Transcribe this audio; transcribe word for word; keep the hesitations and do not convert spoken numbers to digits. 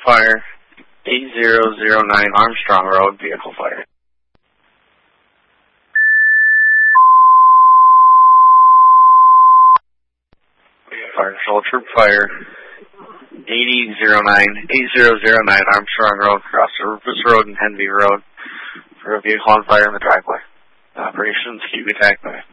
fire, eight zero zero nine Armstrong Road, vehicle fire. Fire control, troop fire, eighty zero nine, eight zero zero nine Armstrong Road, across the Rufus Road and Henvey Road, for a vehicle on fire in the driveway. Operations, keep attack by